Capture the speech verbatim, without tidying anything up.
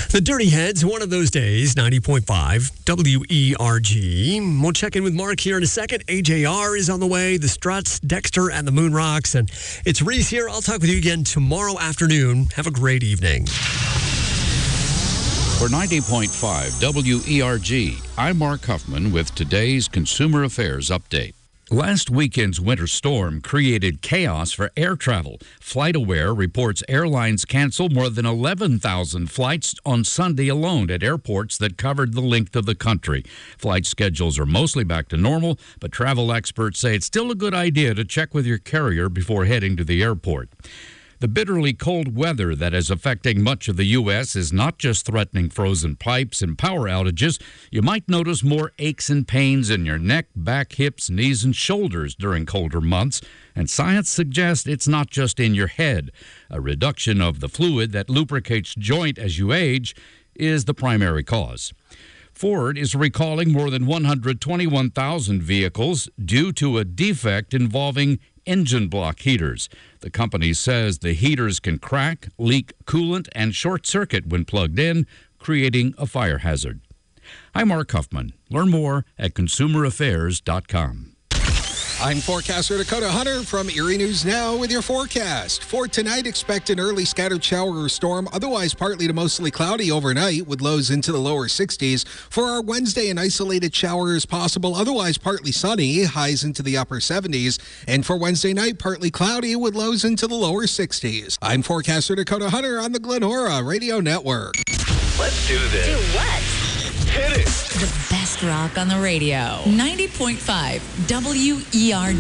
The Dirty Heads, one of those days, ninety point five W E R G. We'll check in with Mark here in a second. A J R is on the way, the Struts, Dexter, and the Moon Rocks. And it's Reese here. I'll talk with you again tomorrow afternoon. Have a great evening. For ninety point five W E R G, I'm Mark Huffman with today's Consumer Affairs Update. Last weekend's winter storm created chaos for air travel. FlightAware reports airlines canceled more than eleven thousand flights on Sunday alone at airports that covered the length of the country. Flight schedules are mostly back to normal, but travel experts say it's still a good idea to check with your carrier before heading to the airport. The bitterly cold weather that is affecting much of the U S is not just threatening frozen pipes and power outages. You might notice more aches and pains in your neck, back, hips, knees, and shoulders during colder months. And science suggests it's not just in your head. A reduction of the fluid that lubricates joint as you age is the primary cause. Ford is recalling more than one hundred twenty-one thousand vehicles due to a defect involving engine block heaters. The company says the heaters can crack, leak coolant, and short circuit when plugged in, creating a fire hazard. I'm Mark Huffman. Learn more at consumer affairs dot com. I'm forecaster Dakota Hunter from Erie News Now with your forecast. For tonight, expect an early scattered shower or storm, otherwise partly to mostly cloudy overnight with lows into the lower sixties. For our Wednesday, an isolated shower is possible, otherwise partly sunny, highs into the upper seventies. And for Wednesday night, partly cloudy with lows into the lower sixties. I'm forecaster Dakota Hunter on the Glenora Radio Network. Let's do this. Do what? Hit it. The best rock on the radio. ninety point five W E R G.